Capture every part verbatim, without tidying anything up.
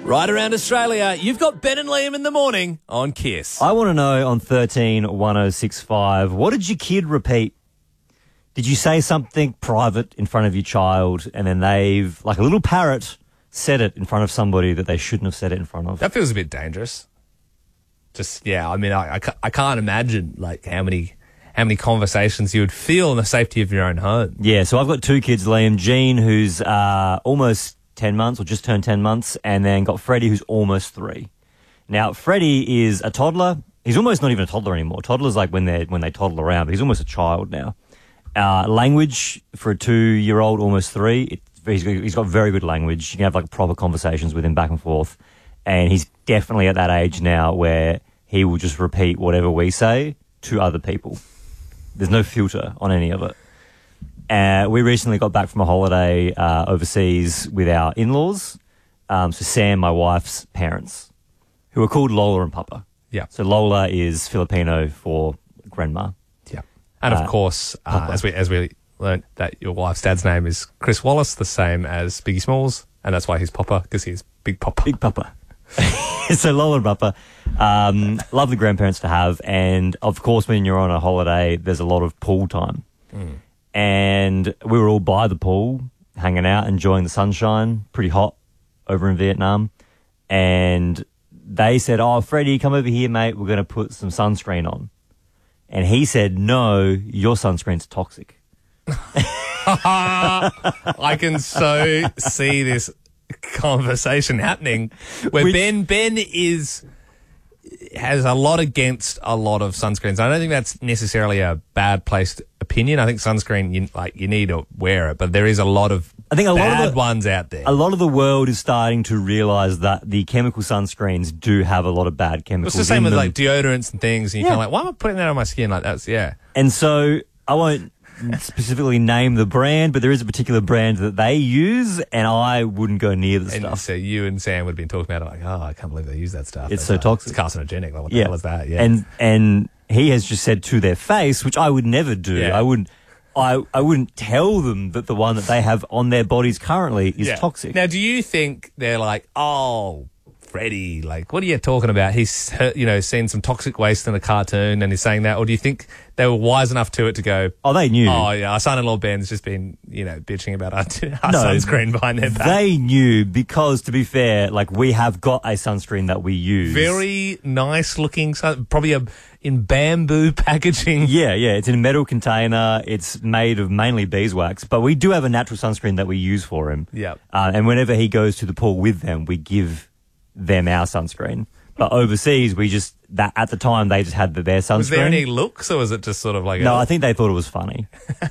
Right around Australia, you've got Ben and Liam in the morning on Kiss. I want to know on thirteen one oh six five, what did your kid repeat? Did you say something private in front of your child and then they've, like a little parrot, said it in front of somebody that they shouldn't have said it in front of? That feels a bit dangerous. Just, yeah, I mean, I, I, ca- I can't imagine, like, how many how many conversations you would feel in the safety of your own home. Yeah, so I've got two kids, Liam. Jean, who's uh, almost ten months or just turned ten months, and then got Freddie, who's almost three. Now, Freddie is a toddler. He's almost not even a toddler anymore. Toddlers like when they when they toddle around, but he's almost a child now. Uh, language for a two-year-old, almost three, it, he's, he's got very good language. You can have like proper conversations with him back and forth. And he's definitely at that age now where he will just repeat whatever we say to other people. There's no filter on any of it. Uh, we recently got back from a holiday uh, overseas with our in-laws. Um, so Sam, my wife's parents, who are called Lola and Papa. Yeah. So Lola is Filipino for grandma. Yeah. And, of Uh, course, uh, as we as we learned, that your wife's dad's name is Chris Wallace, the same as Biggie Smalls, and that's why he's Papa, because he's Big Papa. Big Papa. So Lola and Papa, um, lovely grandparents to have. And, of course, when you're on a holiday, there's a lot of pool time. Mm. And we were all by the pool, hanging out, enjoying the sunshine. Pretty hot over in Vietnam. And they said, oh, Freddie, come over here, mate. We're going to put some sunscreen on. And he said, no, your sunscreen's toxic. I can so see this conversation happening where Which- Ben Ben is has a lot against a lot of sunscreens. I don't think that's necessarily a bad placed opinion. I think sunscreen, you, like you need to wear it, but there is a lot of I think a lot bad of the, ones out there. A lot of the world is starting to realise that the chemical sunscreens do have a lot of bad chemicals. It's the same in with them. like deodorants and things, and you're Yeah. kind of like, why am I putting that on my skin like that? Yeah. And so I won't specifically name the brand, but there is a particular brand that they use, and I wouldn't go near the And stuff. so you and Sam would have been talking about it like, oh, I can't believe they use that stuff. It's That's so like, toxic. It's carcinogenic. Like, what the Yeah. hell is that? Yeah. And and he has just said to their face, which I would never do. Yeah. I wouldn't. I, I wouldn't tell them that the one that they have on their bodies currently is Yeah. toxic. Now, do you think they're like, oh, Freddie, like, what are you talking about? He's, heard- you know, seen some toxic waste in a cartoon and he's saying that. Or do you think they were wise enough to it to go, oh, they knew. oh, yeah, our son-in-law Ben's just been, you know, bitching about our, our No, sunscreen behind their back. They knew because, to be fair, like we have got a sunscreen that we use. Very nice looking, sun- probably a, in bamboo packaging. Yeah, yeah. It's in a metal container. It's made of mainly beeswax, but we do have a natural sunscreen that we use for him. Yeah. Uh, and whenever he goes to the pool with them, we give them our sunscreen. But overseas, we just, that at the time, they just had the, their sunscreen. Was there any looks or was it just sort of like, No, a, I think they thought it was funny.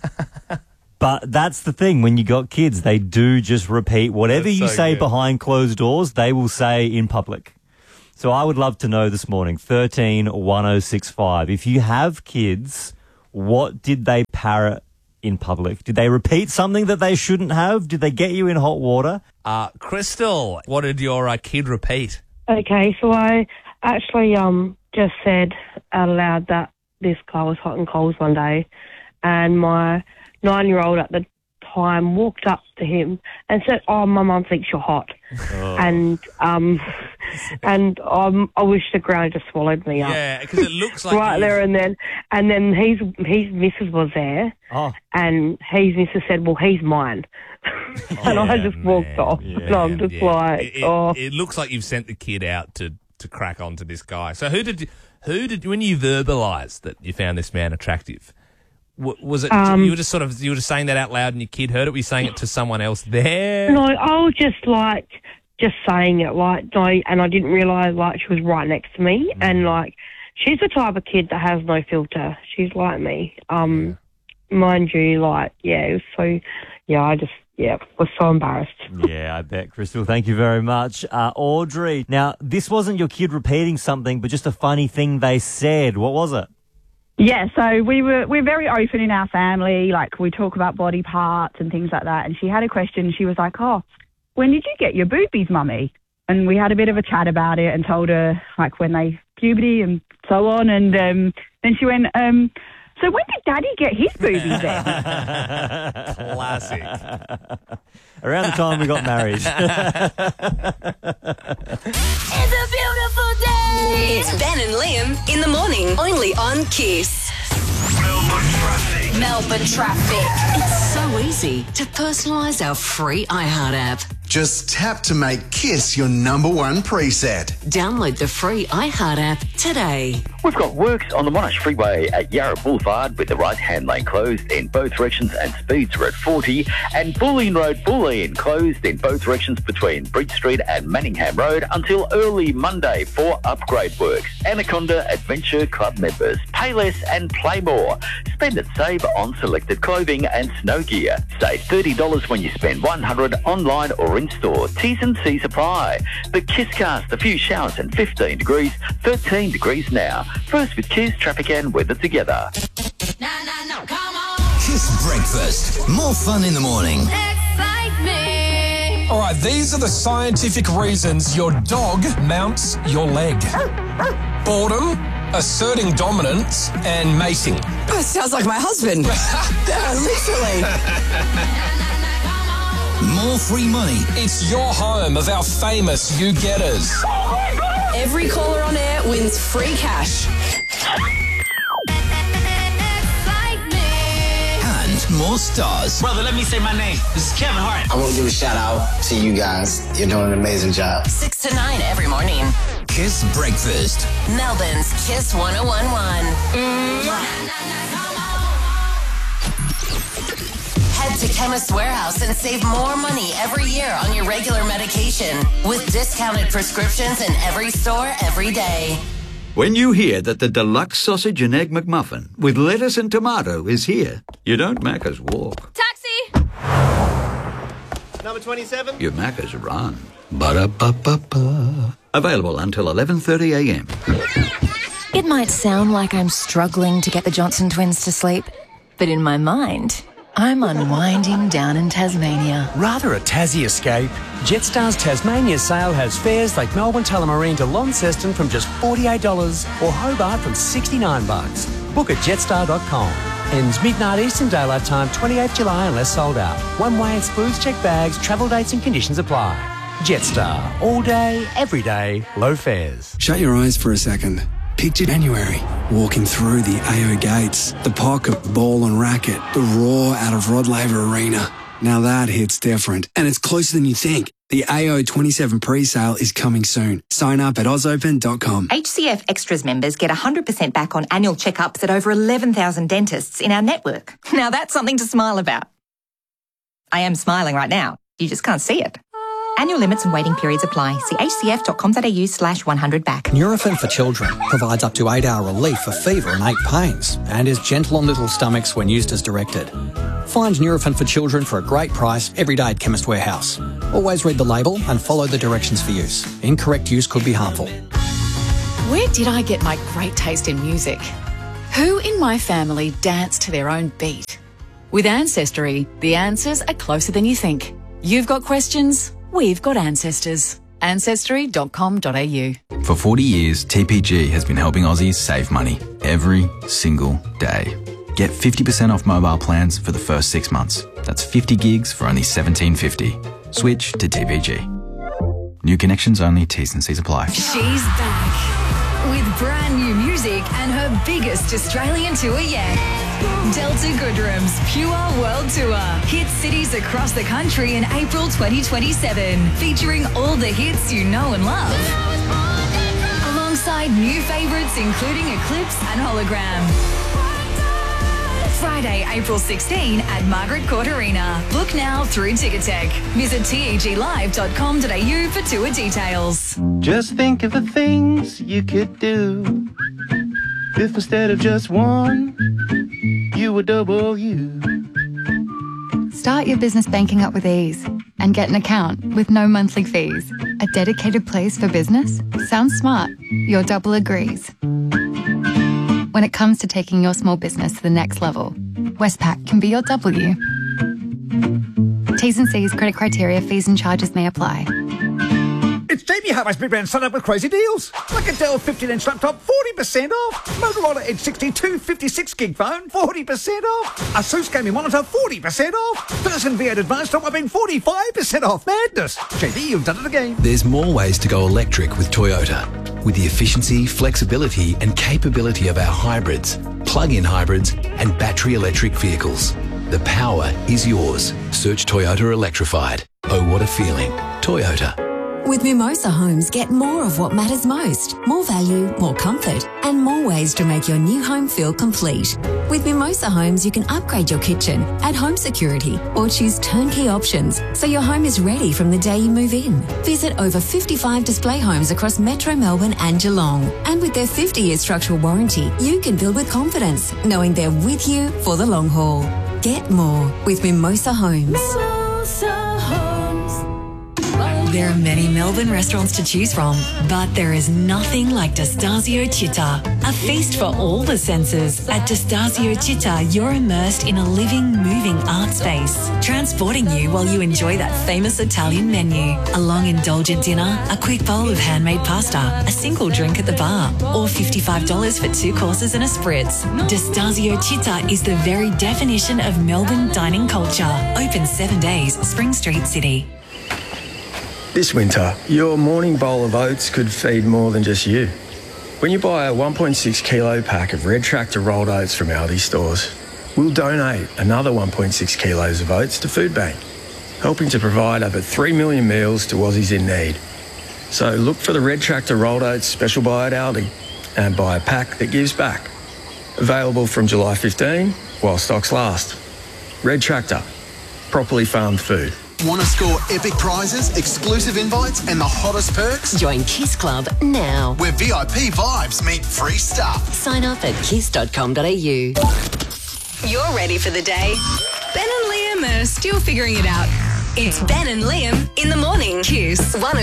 But that's the thing. When you got kids, they do just repeat whatever That's you so say good. behind closed doors, they will say in public. So I would love to know this morning, thirteen one oh six five. If you have kids, what did they parrot in public? Did they repeat something that they shouldn't have? Did they get you in hot water? Uh, Crystal, what did your uh, kid repeat? Okay, so I actually um just said out loud that this guy was hot and cold one day, and my nine-year-old at the time walked up to him and said, "Oh, my mum thinks you're hot," Oh. and um and um I wish the ground just swallowed me up. Yeah, because it looks like Right you've- there and then, and then his his missus was there, Oh, and his missus said, "Well, he's mine," and I Yeah, just walked man. off. Yeah, and I'm just Yeah. like, it, it, "Oh." it looks like you've sent the kid out to, to crack on to this guy. So who did who did when you verbalised that you found this man attractive? w- Was it Um, you were just sort of you were just saying that out loud and your kid heard it? Were you saying it to someone else there? No, I was just like, just saying it, like, no, and I didn't realise, like, she was right next to me, and, like, she's the type of kid that has no filter. She's like me. Um, mind you, like, yeah, it was so, yeah, I just, yeah, was so embarrassed. yeah, I bet, Crystal. Thank you very much. Uh, Audrey, now, this wasn't your kid repeating something, but just a funny thing they said. What was it? Yeah, so we were we're very open in our family. Like, we talk about body parts and things like that. And she had a question. She was like, "Oh, when did you get your boobies, mummy?" And we had a bit of a chat about it and told her like when they puberty and so on. And um, then she went, um, So when did Daddy get his boobies then? Classic. Around the time we got married. It's a beautiful day. It's Ben and Liam in the morning, only on Kiss. Melbourne traffic. Melbourne traffic. It's so easy to personalise our free iHeart app. Just tap to make Kiss your number one preset. Download the free iHeart app today. We've got works on the Monash Freeway at Yarra Boulevard with the right-hand lane closed in both directions and speeds are at forty, and Bulleen Road, Bulleen closed in both directions between Bridge Street and Manningham Road until early Monday for upgrade works. Anaconda Adventure Club members, pay less and play more. Spend and save on selected clothing and snow gear. Save thirty dollars when you spend one hundred dollars online or in-store. T's and C's apply. The Kisscast, a few showers and fifteen degrees, thirteen degrees now. First with Kiss, traffic and weather together. No, no, no, come on. Kiss Breakfast. More fun in the morning. Excitement. All right, these are the scientific reasons your dog mounts your leg. Boredom, asserting dominance, and mating. Oh, sounds like my husband. Literally. More free money. It's your home of our famous you-getters. Every caller on air wins free cash. And more stars. Brother, let me say my name. This is Kevin Hart. I want to give a shout out to you guys. You're doing an amazing job. Six to nine every morning. Kiss Breakfast. Melbourne's Kiss one oh one one. Head to Chemist Warehouse and save more money every year on your regular medication with discounted prescriptions in every store every day. When you hear that the deluxe sausage and egg McMuffin with lettuce and tomato is here, you don't Macca's walk. Taxi! Number twenty-seven. You Macca's run. Ba-da-ba-ba-ba. Available until eleven thirty a m. It might sound like I'm struggling to get the Johnson twins to sleep, but in my mind, I'm unwinding down in Tasmania. Rather a Tassie escape? Jetstar's Tasmania sale has fares like Melbourne Tullamarine to Launceston from just forty-eight dollars or Hobart from sixty-nine bucks. Book at jetstar dot com. Ends midnight Eastern Daylight Time, twenty-eighth of July unless sold out. One way excludes checked bags, travel dates and conditions apply. Jetstar. All day, every day, low fares. Shut your eyes for a second. Picture January, walking through the A O gates, the pocket, ball and racket, the roar out of Rod Laver Arena. Now that hits different, and it's closer than you think. The A O twenty-seven pre-sale is coming soon. Sign up at oz open dot com. H C F Extras members get one hundred percent back on annual checkups at over eleven thousand dentists in our network. Now that's something to smile about. I am smiling right now. You just can't see it. Annual limits and waiting periods apply. See h c f dot com dot a u slash one hundred back. Nurofen for Children provides up to eight hour relief for fever and ache pains and is gentle on little stomachs when used as directed. Find Nurofen for Children for a great price every day at Chemist Warehouse. Always read the label and follow the directions for use. Incorrect use could be harmful. Where did I get my great taste in music? Who in my family dance to their own beat? With Ancestry, the answers are closer than you think. You've got questions? We've got ancestors. ancestry dot com dot a u. For forty years, T P G has been helping Aussies save money every single day. Get fifty percent off mobile plans for the first six months. That's fifty gigs for only seventeen fifty. Switch to T P G. New connections only, T's and C's apply. She's back with brand new music and her biggest Australian tour yet. Delta Goodrum's Pure World Tour. Hit cities across the country in April twenty twenty-seven. Featuring all the hits you know and love. Alongside new favourites including Eclipse and Hologram. Friday, April sixteenth at Margaret Court Arena. Book now through Ticketek. Visit teg live dot com dot a u for tour details. Just think of the things you could do if instead of just one, you were double you. Start your business banking up with ease and get an account with no monthly fees. A dedicated place for business? Sounds smart. Your double agrees. When it comes to taking your small business to the next level, Westpac can be your W. T's and C's, credit criteria, fees and charges may apply. It's T Keep your Harvey's Big Brand signed up with crazy deals. Like a Dell fifteen inch laptop, forty percent off. Motorola Edge sixty-two fifty-six gig phone, forty percent off. Asus gaming monitor, forty percent off. Person V eight Advanced top web forty-five percent off. Madness. J D, you've done it again. There's more ways to go electric with Toyota. With the efficiency, flexibility and capability of our hybrids, plug-in hybrids and battery electric vehicles. The power is yours. Search Toyota Electrified. Oh, what a feeling. Toyota. With Mimosa Homes, get more of what matters most. More value, more comfort, and more ways to make your new home feel complete. With Mimosa Homes, you can upgrade your kitchen, add home security, or choose turnkey options so your home is ready from the day you move in. Visit over fifty-five display homes across Metro Melbourne and Geelong. And with their fifty-year structural warranty, you can build with confidence, knowing they're with you for the long haul. Get more with Mimosa Homes. Mimosa Homes. There are many Melbourne restaurants to choose from, but there is nothing like Destasio Città, a feast for all the senses. At Destasio Città, you're immersed in a living, moving art space, transporting you while you enjoy that famous Italian menu. A long, indulgent dinner, a quick bowl of handmade pasta, a single drink at the bar, or fifty-five dollars for two courses and a spritz. Destasio Città is the very definition of Melbourne dining culture. Open seven days, Spring Street, City. This winter, your morning bowl of oats could feed more than just you. When you buy a one point six kilo pack of Red Tractor rolled oats from Aldi stores, we'll donate another one point six kilos of oats to Food Bank, helping to provide over three million meals to Aussies in need. So look for the Red Tractor rolled oats special buy at Aldi and buy a pack that gives back. Available from July fifteenth while stocks last. Red Tractor, properly farmed food. Want to score epic prizes, exclusive invites, and the hottest perks? Join Kiss Club now. Where V I P vibes meet free stuff. Sign up at kiss dot com dot a u. You're ready for the day. Ben and Liam are still figuring it out. It's Ben and Liam in the morning. Kiss one